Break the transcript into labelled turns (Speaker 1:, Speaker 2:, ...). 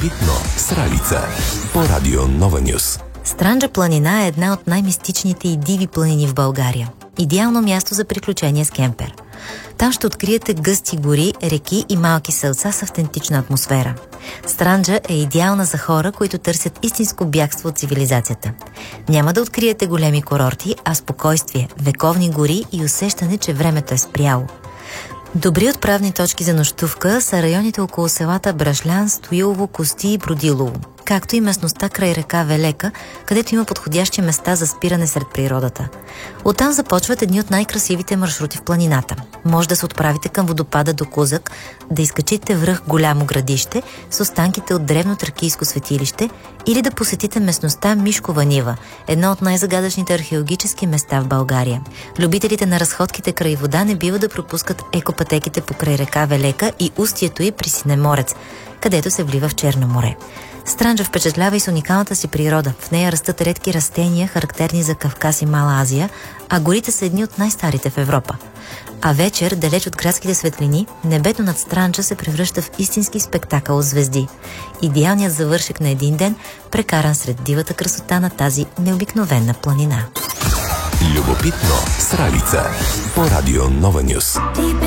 Speaker 1: Любопитно с Ралица по Радио Нова Нюс.
Speaker 2: Странджа планина е една от най-мистичните и диви планини в България. Идеално място за приключение с кемпер. Там ще откриете гъсти гори, реки и малки селца с автентична атмосфера. Странджа е идеална за хора, които търсят истинско бягство от цивилизацията. Няма да откриете големи курорти, а спокойствие, вековни гори и усещане, че времето е спряло. Добри отправни точки за нощувка са районите около селата Брашлян, Стоилово, Кости и Бродилово, както и местността край река Велека, където има подходящи места за спиране сред природата. Оттам започват едни от най-красивите маршрути в планината. Може да се отправите към водопада до Кузък, да изкачите връх Голямо градище с останките от древно тракийско светилище или да посетите местността Мишкова нива, едно от най-загадъчните археологически места в България. Любителите на разходките край вода не бива да пропускат екопътеките покрай река Велека и устието й при Синеморец, където се влива в Черно море. Странджа впечатлява и с уникалната си природа. В нея растат редки растения, характерни за Кавказ и Мала Азия, а горите са едни от най-старите в Европа. А вечер, далеч от градските светлини, небето над Странджа се превръща в истински спектакъл от звезди. Идеалният завършек на един ден, прекаран сред дивата красота на тази необикновена планина.
Speaker 1: Любопитно с Ралица по Радио Нова Нюс.